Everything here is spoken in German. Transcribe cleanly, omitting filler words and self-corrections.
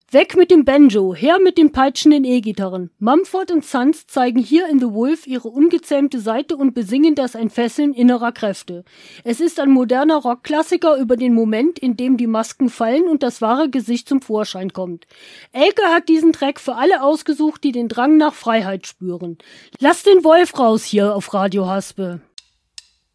Weg mit dem Banjo, her mit den peitschenden E-Gitarren. Mumford & Sons zeigen hier in The Wolf ihre ungezähmte Seite und besingen das Entfesseln innerer Kräfte. Es ist ein moderner Rockklassiker über den Moment, in dem die Masken fallen und das wahre Gesicht zum Vorschein kommt. Elke hat diesen Track für alle ausgesucht, die den Drang nach Freiheit spüren. Lass den Wolf raus hier auf Radio Haspe.